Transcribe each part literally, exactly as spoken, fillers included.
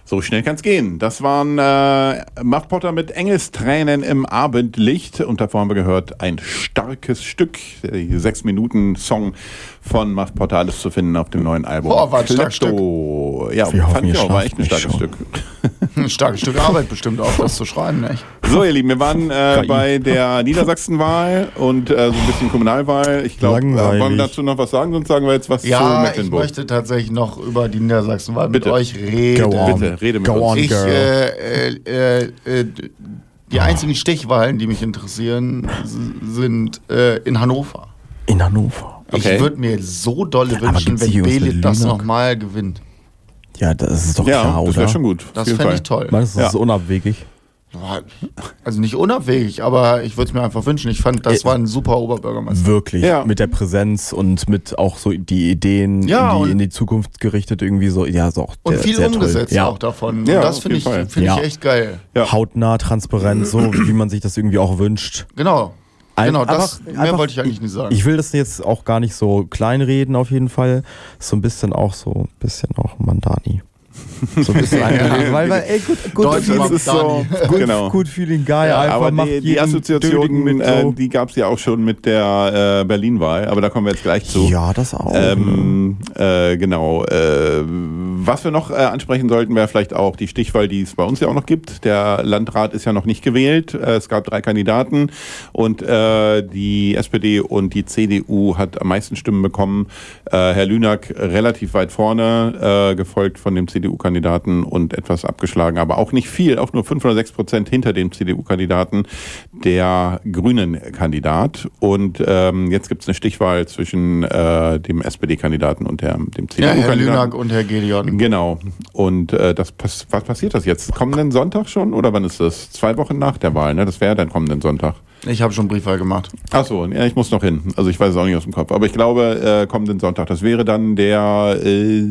So schnell kann's gehen. Das waren äh, Muff Potter mit Engelstränen im Abendlicht. Und davor haben wir gehört ein starkes Stück. Die sechs Minuten Song von Muff Potter. Alles zu finden auf dem neuen Album. Boah, war ein starkes Stück. Ja, Wir fand ich auch. War schlaft echt ein nicht starkes schon. Stück. Ein starkes Stück Arbeit bestimmt auch, das zu schreiben, nicht? So, ihr Lieben, wir waren äh, K I. bei der Niedersachsenwahl und äh, so ein bisschen Kommunalwahl. Ich glaube, äh, Langweilig. wollen wir dazu noch was sagen? Sonst sagen wir jetzt was zu Ja, ich Mecklenburg. möchte tatsächlich noch über die Niedersachsenwahl mit Bitte. euch reden. Go on. Bitte, rede mit Go uns. on. Ich, Girl. äh, äh, äh, äh, die einzigen Stichwahlen, die mich interessieren, s- sind äh, in Hannover. In Hannover. Okay. Ich würde mir so dolle Aber wünschen, gibt's wenn hier was mit Belit das Lüneck? nochmal gewinnt. Ja, das ist doch Ja, klar, das oder? wäre schon gut. auf Das jeden fände Fall. ich toll. Meinst du, das Ja. ist unabwegig? Also nicht unabwegig, aber ich würde es mir einfach wünschen. Ich fand, das Äh, war ein super Oberbürgermeister. Wirklich. Ja. Mit der Präsenz und mit auch so die Ideen Ja, in, die, und- in die Zukunft gerichtet irgendwie so. Ja, so auch Und der- viel sehr umgesetzt toll. Ja. auch davon. Ja, Und das auf finde ich, jeden Fall. find ich Ja. echt geil. Ja. Hautnah, transparent, so wie man sich das irgendwie auch wünscht. Genau. Ein- Genau, das, einfach- mehr einfach- wollte ich eigentlich nicht sagen. Ich will das jetzt auch gar nicht so kleinreden auf jeden Fall. So ein bisschen auch so, ein bisschen auch Mandani. So ein bisschen einfach, weil, weil, ey, gut, gut, Deutsche feeling, Das ist so, gut, genau. gut feeling geil, Ja, einfach Aber macht die, die jeden Assoziation, Dödigen mit äh, so. die gab es ja auch schon mit der äh, Berlin-Wahl, aber da kommen wir jetzt gleich zu. Ja, das auch. Ähm, äh, genau. Äh, was wir noch äh, ansprechen sollten, wäre vielleicht auch die Stichwahl, die es bei uns ja auch noch gibt. Der Landrat ist ja noch nicht gewählt. Äh, es gab drei Kandidaten und äh, die S P D und die C D U hat am meisten Stimmen bekommen. Äh, Herr Lünack relativ weit vorne, äh, gefolgt von dem C D U-Kandidaten und etwas abgeschlagen, aber auch nicht viel, auch nur fünf oder sechs Prozent hinter dem C D U-Kandidaten, der Grünen-Kandidat. Und ähm, jetzt gibt es eine Stichwahl zwischen äh, dem S P D-Kandidaten und der, dem C D ja, Herr U-Kandidaten. Lünack und Herr Gedeon. Genau. Und äh, das pass was passiert das jetzt? Kommenden Sonntag schon oder wann ist das? Zwei Wochen nach der Wahl, ne? Das wäre dann kommenden Sonntag. Ich habe schon Briefwahl gemacht. Ach so, ja, ich muss noch hin. Also ich weiß es auch nicht aus dem Kopf. Aber ich glaube, äh, kommenden Sonntag. Das wäre dann der äh,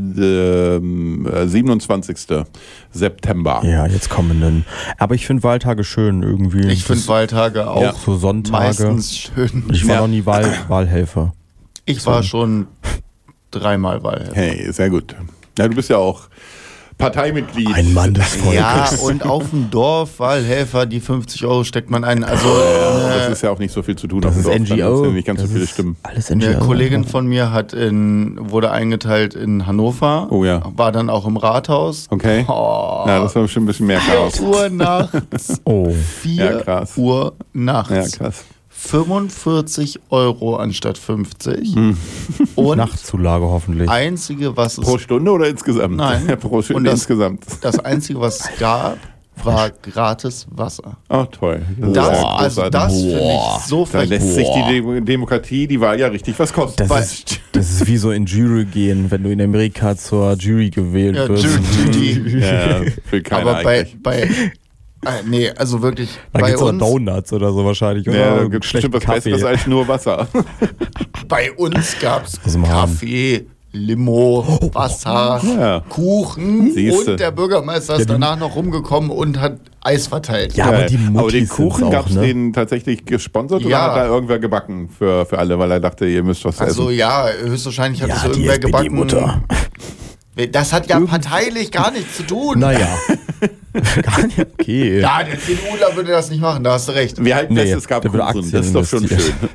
äh, äh, siebenundzwanzigsten September. Ja, jetzt kommenden. Aber ich finde Wahltage schön irgendwie. Ich finde Das- Wahltage auch Ja. so Sonntage. meistens schön. Ich war Ja. noch nie Wahl Wahlhelfer. Ich war schon dreimal Wahlhelfer. Hey, sehr gut. Ja, du bist ja auch Parteimitglied. Ein Mann des Volkes. Ja, und auf dem Dorf Wahlhelfer, die fünfzig Euro steckt man ein. Also Ja, das äh, ist ja auch nicht so viel zu tun. Das auf ist dem Dorf. N G Dann O. sind nicht ganz Das so viele ist Stimmen. Alles N G O. eine Kollegin von mir hat in, wurde eingeteilt in Hannover. Oh ja. War dann auch im Rathaus. Okay. Oh, Ja, das war bestimmt ein bisschen mehr Chaos. vier Uhr nachts. Oh. vier Ja, krass. Uhr nachts. Ja, krass. fünfundvierzig Euro anstatt fünfzig. Hm. Und Nachtzulage hoffentlich. einzige, was es Pro Stunde oder insgesamt? Nein. Pro Stunde Und das- insgesamt. das einzige, was es gab, war gratis Wasser. Oh, toll. Das ist Das, ja also großartig. das finde Boah. ich so Da frech. lässt sich die Demo Demokratie, die Wahl ja richtig was kosten. Das Weil- ist, das ist wie so in Jury gehen, wenn du in Amerika zur Jury gewählt Ja, wirst. Jury. Ja, will keiner Aber bei, eigentlich. bei äh, nee, also wirklich, Da bei gibt's auch uns, Donuts oder so wahrscheinlich. Oder Ja, da Irgendeinen gibt es bestimmt schlechten was Kaffee. Besseres als nur Wasser. bei uns gab es Aus dem Hahn. Kaffee, Limo, Wasser, Ja. Kuchen Siehste. und der Bürgermeister ist danach noch rumgekommen und hat Eis verteilt. Ja, aber Geil. die Muttis Aber den Kuchen sind's gab es auch, ne? den tatsächlich gesponsert oder Ja. hat da irgendwer gebacken für, für alle, weil er dachte, ihr müsst was Also essen? ja, höchstwahrscheinlich hat es Ja, die irgendwer S P gebacken. D-Mutter. Das hat ja parteilich gar nichts zu tun. Naja. Gar nicht, okay. Ja, der CDUler würde das nicht machen, da hast du recht. Wir halten Nee, fest, es gab der würde Kuchen. Aktien Das ist doch schon schön. investieren.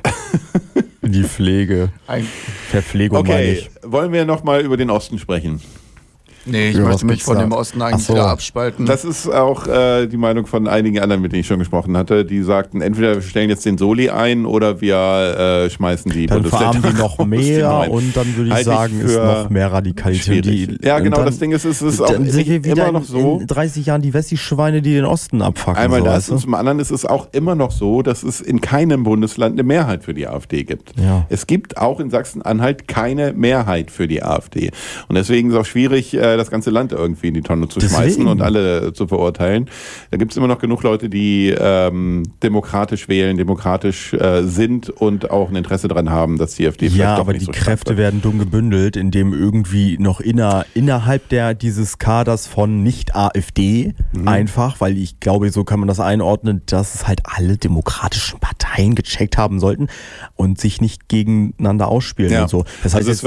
In die Pflege. Ein, Verpflegung meine Okay, ich. wollen wir nochmal über den Osten sprechen? nee, ich Ja, was möchte mich gibt's von da? dem Osten eigentlich Ach so. wieder abspalten. Das ist auch äh, die Meinung von einigen anderen, mit denen ich schon gesprochen hatte. Die sagten, entweder wir stellen jetzt den Soli ein oder wir äh, äh, die Dann verarmen die noch mehr neuen. und dann würde ich Halte ich sagen, ist für noch mehr Radikalität. schwierig. Die, Ja, und genau, dann, das Ding ist, es ist auch dann sind wir wieder immer noch in, so. in dreißig Jahren die Wessi-Schweine, die den Osten abfacken. Einmal so, das weißt und du? zum anderen ist es auch immer noch so, dass es in keinem Bundesland eine Mehrheit für die AfD gibt. Ja. Es gibt auch in Sachsen-Anhalt keine Mehrheit für die AfD. Und deswegen ist es auch schwierig, äh, das ganze Land irgendwie in die Tonne zu Deswegen. schmeißen und alle zu verurteilen. Da gibt es immer noch genug Leute, die ähm, demokratisch wählen, demokratisch äh, sind und auch ein Interesse daran haben, dass die AfD vielleicht Ja, doch aber nicht die so stark Kräfte wird. werden dumm gebündelt, indem irgendwie noch inner, innerhalb der dieses Kaders von Nicht-AfD Mhm. einfach, weil ich glaube, so kann man das einordnen, dass es halt alle demokratischen Parteien gecheckt haben sollten und sich nicht gegeneinander ausspielen Ja. und so. Das heißt, Also es jetzt, wird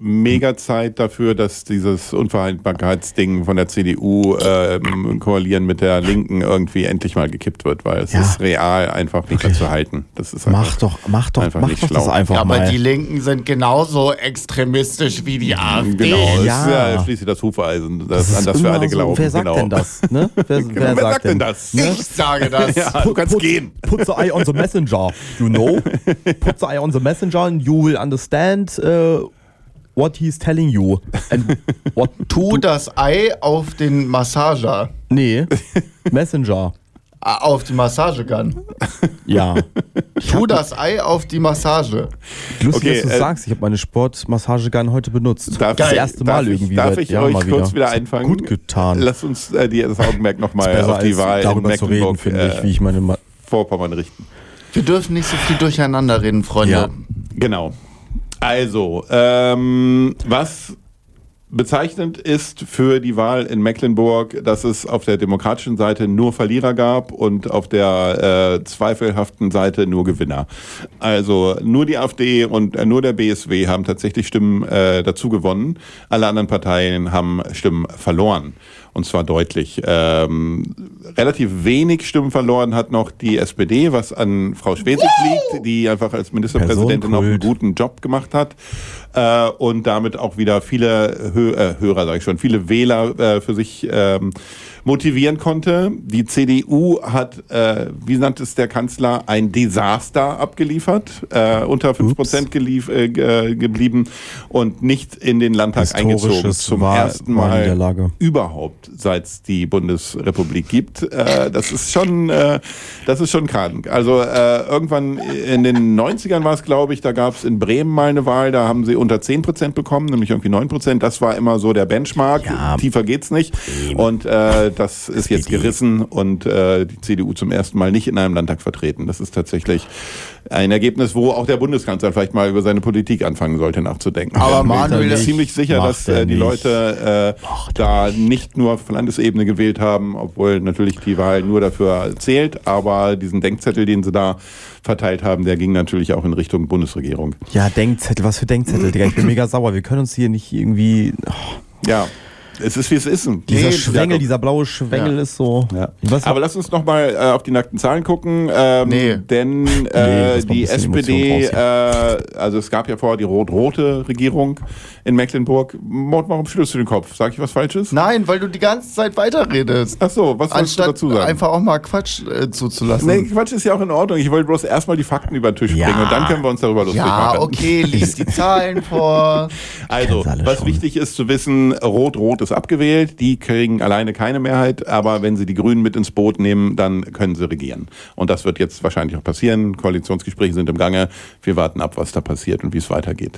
mega Zeit dafür, dass dieses Unvereinbarkeitsding von der C D U ähm, koalieren mit der Linken irgendwie endlich mal gekippt wird, weil es Ja. ist real einfach nicht mehr zu halten. Das ist einfach Mach doch, mach doch, einfach mach nicht doch das schlau. einfach Ja, mal. aber die Linken sind genauso extremistisch wie die AfD. Genau, es Ja. ist ja schließlich das Hufeisen, das, ist an das wir immer alle so, glauben. Wer sagt genau. denn das? Ne? Wer, Genau, wer sagt denn das? Ne? Ich sage das. Ja, du kannst put, gehen. Put the eye on the messenger, you know? Put the eye on the messenger and you will understand uh, what he's telling you. And what Tu das Ei auf den Massager. Nee, Messenger. Ah, auf die Massagegun. Ja. Tu das Ei auf die Massage. Lustig, Okay, dass du äh, sagst, ich habe meine Sportmassagegun heute benutzt. Darf, das ich- erste darf Mal ich, irgendwie. Darf seit ich Jahren euch mal kurz wieder Das hat einfangen? Gut getan. Lasst uns äh, die, das Augenmerk nochmal Besser auf die als Wahl in darüber zu reden, Mecklenburg finde ich, äh, wie ich meine... Ma Vorpommern richten. Wir dürfen nicht so viel durcheinander reden, Freunde. Ja. Genau. Also, ähm, was bezeichnend ist für die Wahl in Mecklenburg, dass es auf der demokratischen Seite nur Verlierer gab und auf der äh, zweifelhaften Seite nur Gewinner. Also nur die AfD und äh, nur der B S W haben tatsächlich Stimmen äh, dazu gewonnen. Alle anderen Parteien haben Stimmen verloren. Und zwar deutlich. Ähm, relativ wenig Stimmen verloren hat noch die S P D, was an Frau Schwesig liegt, die einfach als Ministerpräsidentin auch einen Personenkult. guten Job gemacht hat äh, und damit auch wieder viele Hö äh, Hörer, sage ich schon, viele Wähler äh, für sich ähm, motivieren konnte. Die C D U hat, äh, wie nannte es der Kanzler, ein Desaster abgeliefert, äh, unter fünf Prozent gelief, äh, ge- geblieben und nicht in den Landtag eingezogen. Historisches Zum Wahl- ersten Mal Wahlniederlage. überhaupt, seit es die Bundesrepublik gibt. Äh, das ist schon, äh, das ist schon krank. Also äh, irgendwann in den neunzigern war es, glaube ich, da gab es in Bremen mal eine Wahl, da haben sie unter zehn Prozent bekommen, nämlich irgendwie neun Prozent. Das war immer so der Benchmark. Ja. Tiefer geht's nicht. Und äh, das ist jetzt gerissen und äh, die C D U zum ersten Mal nicht in einem Landtag vertreten. Das ist tatsächlich ein Ergebnis, wo auch der Bundeskanzler vielleicht mal über seine Politik anfangen sollte nachzudenken. Aber Ich bin Manuel, mir das ziemlich sicher, macht dass er äh, die nicht. Leute äh, da nicht nur auf Landesebene gewählt haben, obwohl natürlich die Wahl nur dafür zählt, aber diesen Denkzettel, den sie da verteilt haben, der ging natürlich auch in Richtung Bundesregierung. Ja, Denkzettel, was für Denkzettel, Digga. Ich bin mega sauer. Wir können uns hier nicht irgendwie... Oh, Ja, es ist wie es ist. dieser Nee, Schwengel, Jakob. dieser blaue Schwengel Ja. ist so... Ja. Was, Aber lass uns nochmal äh, auf die nackten Zahlen gucken, ähm, Nee. denn Nee, äh, lass mal ein die bisschen S P D, Emotion äh, also es gab ja vorher die rot-rote Regierung in Mecklenburg. Mord, warum schüttelst du den Kopf? Sag ich was Falsches? Nein, weil du die ganze Zeit weiterredest. Ach so, was sollst du Anstatt dazu sagen? einfach auch mal Quatsch äh, zuzulassen. Nee, Quatsch ist ja auch in Ordnung. Ich wollte bloß erstmal die Fakten über den Tisch Ja. bringen und dann können wir uns darüber lustig ja, machen. okay, lies die Zahlen vor. Also, Kenn's alle was schon. wichtig ist zu wissen, Rot-Rot ist abgewählt. Die kriegen alleine keine Mehrheit, aber wenn sie die Grünen mit ins Boot nehmen, dann können sie regieren. Und das wird jetzt wahrscheinlich auch passieren. Koalitionsgespräche sind im Gange. Wir warten ab, was da passiert und wie es weitergeht.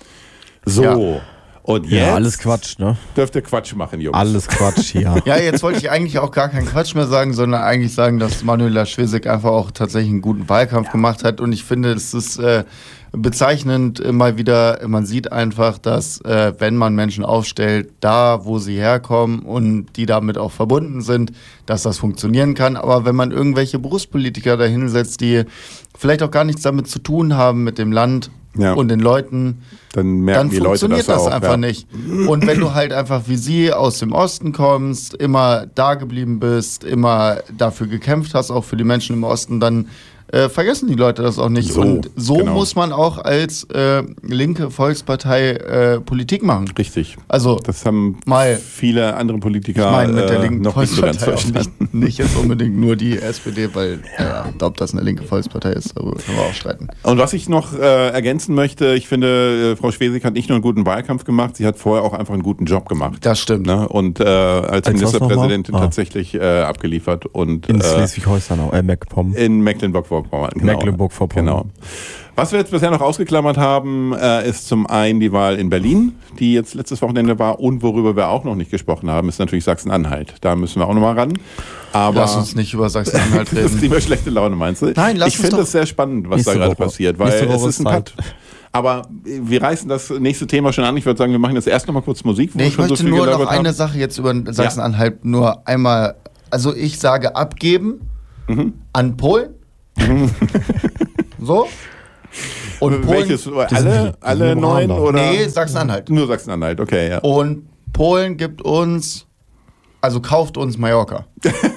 So, Ja. und jetzt ja, alles Quatsch, ne? dürft ihr Quatsch machen, Jungs. Alles Quatsch, ja. Ja, jetzt wollte ich eigentlich auch gar keinen Quatsch mehr sagen, sondern eigentlich sagen, dass Manuela Schwesig einfach auch tatsächlich einen guten Wahlkampf gemacht hat. Und ich finde, es ist äh, bezeichnend äh, mal wieder, man sieht einfach, dass äh, wenn man Menschen aufstellt, da wo sie herkommen und die damit auch verbunden sind, dass das funktionieren kann. Aber wenn man irgendwelche Berufspolitiker dahin setzt, die vielleicht auch gar nichts damit zu tun haben mit dem Land Ja. und den Leuten, Dann merken dann die Leute funktioniert das, das, auch, einfach ja. nicht. Und wenn du halt einfach wie sie aus dem Osten kommst, immer da geblieben bist, immer dafür gekämpft hast, auch für die Menschen im Osten, dann äh, vergessen die Leute das auch nicht. So, und so genau. muss man auch als äh, linke Volkspartei äh, Politik machen. Richtig. Also Das haben Mal- viele andere Politiker ich meine mit der äh, linken noch nicht so ganz Volkspartei auch verstanden. nicht, nicht jetzt unbedingt nur die S P D, weil ja, ob das eine linke Volkspartei ist, darüber können wir auch streiten. Und was ich noch äh, ergänzen möchte, ich finde, äh, Frau Schwesig hat nicht nur einen guten Wahlkampf gemacht, sie hat vorher auch einfach einen guten Job gemacht. Das stimmt. Ne? Und äh, als, Als was Ministerpräsidentin nochmal? Ah. tatsächlich äh, abgeliefert und In äh, Schleswig-Holstein, auch, äh, MacPom. in Mecklenburg-Vorpommern. Genau. Mecklenburg-Vorpommern. Genau. Was wir jetzt bisher noch ausgeklammert haben, äh, ist zum einen die Wahl in Berlin, die jetzt letztes Wochenende war, und worüber wir auch noch nicht gesprochen haben, ist natürlich Sachsen-Anhalt. Da müssen wir auch nochmal ran. Aber Lass uns nicht über Sachsen-Anhalt das ist reden. lieber schlechte Laune, meinst du? Nein, lass Ich uns finde doch- es sehr spannend, was da Nächste gerade Woche. passiert, weil Nächste es Woche ist ein Zeit. Cut. Aber wir reißen das nächste Thema schon an. Ich würde sagen, wir machen jetzt erst noch mal kurz Musik, wo Nee, wir ich schon so möchte viel nur noch gelabert eine haben. Sache jetzt über Sachsen-Anhalt nur einmal, also ich sage abgeben Mhm. an Polen. So. Und Polen, welches? Alle, die- alle die neun? Hammer. Oder? nee, Sachsen-Anhalt. Nur Sachsen-Anhalt, okay, ja. Und Polen gibt uns, also kauft uns Mallorca.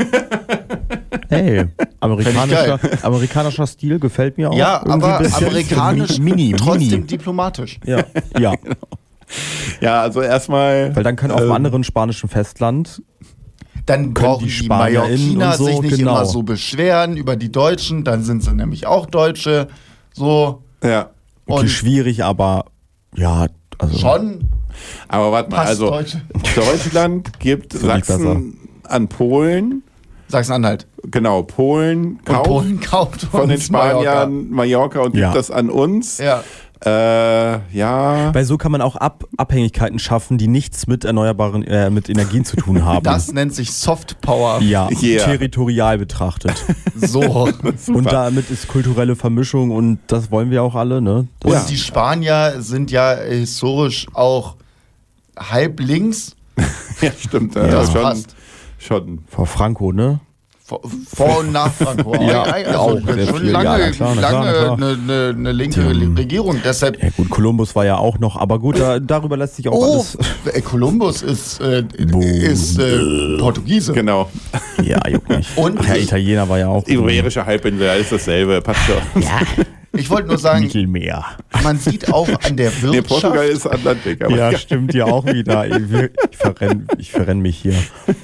Hey, amerikanischer, Fänd amerikanischer Stil gefällt mir auch. Ja, irgendwie aber ein bisschen. amerikanisch, Mini, trotzdem mini. diplomatisch. Ja, ja. Ja, also erstmal. Weil dann können auf einem ähm, anderen spanischen Festland Dann brauchen die die, SpanierInnen Mallorquiner und so, sich nicht genau. immer so beschweren über die Deutschen, dann sind sie nämlich auch Deutsche. So. Ja. okay, Und schwierig, aber ja, also schon Aber warte mal, passt also Deutsche. Deutschland gibt Finde ich Sachsen an Polen. Sachsen-Anhalt. Genau, Polen Und kauft Polen kauft von den uns Mallorca. Spaniern Mallorca und gibt Ja. das an uns. Ja. Äh, ja. weil so kann man auch Ab Abhängigkeiten schaffen, die nichts mit erneuerbaren, äh, mit Energien zu tun haben. Das nennt sich Soft Power. ja, Yeah. territorial betrachtet. So. Und damit ist kulturelle Vermischung und das wollen wir auch alle, ne? Das Und Ja. die Spanier sind ja historisch auch halb links. Ja, stimmt. Ja. Ja, Das schon, passt. schon. Vor Franco, ne? Vor, vor und nach Franco. Ja, also auch sehr schon viel. lange, Ja, na klar, na klar, na lange klar. eine, eine, eine linke Die haben- Regierung. Deshalb, Ja gut, Kolumbus war ja auch noch, aber gut, da, darüber lässt sich auch oh, alles. äh, Kolumbus ist, äh, Boom. ist äh, Portugiese. Genau. Ja, juckt nicht. Und- Ach ja, Italiener war ja auch. Iberische Halbinsel, alles dasselbe. Passt schon. Ja, Ich wollte nur sagen, Mittelmeer. man sieht auch an der Nee, Wirtschaft, Portugal ist Atlantik. Aber Ja, stimmt ja auch wieder. Ich, will- ich verrenne ich verrenn mich hier.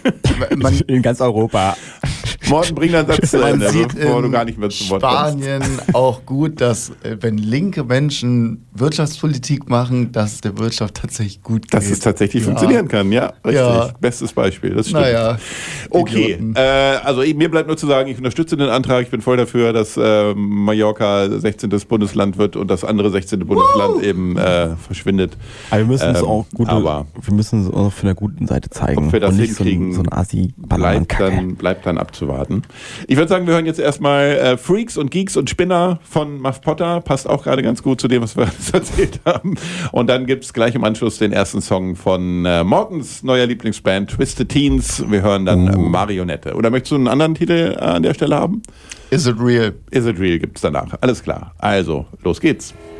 man, In ganz Europa. Morten, bring deinen Satz zu man Ende, sieht bevor du in gar nicht mehr zu Wort kommst. Spanien auch gut, dass äh, wenn linke Menschen Wirtschaftspolitik machen, dass es der Wirtschaft tatsächlich gut geht. Dass es tatsächlich Ja. funktionieren kann, ja, richtig. Ja. Bestes Beispiel, das stimmt. Naja, Okay, Idioten. äh, also ich, mir bleibt nur zu sagen, ich unterstütze den Antrag, ich bin voll dafür, dass äh, Mallorca sechzehnte Bundesland wird und das andere sechzehnte Bundesland eben äh, verschwindet. Aber wir müssen es Ähm, auch gute, aber- wir müssen es auch von der guten Seite zeigen. Ob wir das und nicht so hinkriegen, ein, so ein assi Bleibt dann, bleibt dann abzuwarten. Ich würde sagen, wir hören jetzt erstmal äh, Freaks und Geeks und Spinner von Muff Potter. Passt auch gerade ganz gut zu dem, was wir alles erzählt haben. Und dann gibt es gleich im Anschluss den ersten Song von äh, Mortens neuer Lieblingsband Twisted Teens. Wir hören dann äh, Marionette. Oder möchtest du einen anderen Titel äh, an der Stelle haben? Is it real? Is It Real gibt es danach. Alles klar. Also, los geht's.